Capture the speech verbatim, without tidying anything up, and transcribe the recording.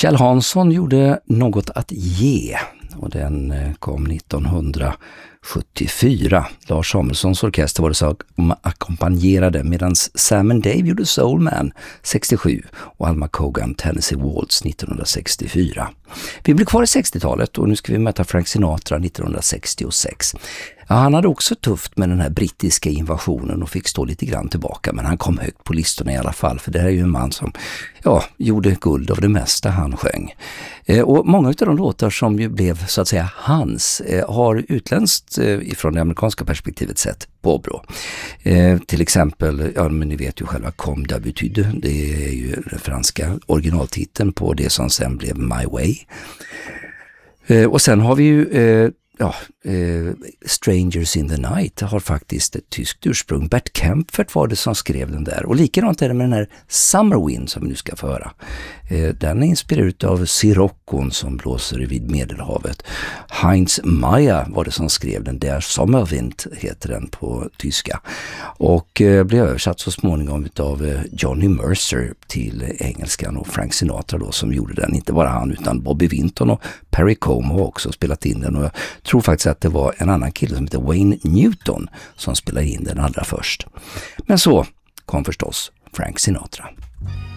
Kjell Hansson gjorde Något att ge och den kom nittonhundrasjuttiofyra. Lars Samuelssons orkester var det som ackompanjerade, medan Sam and Dave gjorde Soul Man sextiosju och Alma Cogan Tennessee Waltz nittonhundrasextiofyra. Vi blir kvar i sextiotalet och nu ska vi möta Frank Sinatra nittonhundrasextiosex. Ja, han hade också tufft med den här brittiska invasionen och fick stå lite grann tillbaka, men han kom högt på listorna i alla fall, för det här är ju en man som ja, gjorde guld av det mesta han sjöng. Eh, och många av de låtar som ju blev så att säga hans eh, har utländskt eh, ifrån det amerikanska perspektivet sett på bra. Eh, till exempel, ja men ni vet ju själva Comme d'habitude, det är ju den franska originaltiteln på det som sen blev My Way. Eh, och sen har vi ju eh, Ja, eh, Strangers in the Night har faktiskt ett tyskt ursprung. Bert Kempfert var det som skrev den där. Och likadant är det med den här Summer Wind som vi nu ska få höra. Eh, den är inspirerad av Siroccon som blåser vid Medelhavet. Heinz Meyer var det som skrev den där. Sommerwind heter den på tyska. Och eh, blev översatt så småningom av eh, Johnny Mercer till engelskan, och Frank Sinatra då som gjorde den. Inte bara han utan Bobby Vinton och Perry Como har också spelat in den, och jag tror faktiskt att det var en annan kille som heter Wayne Newton som spelade in den allra först. Men så kom förstås Frank Sinatra.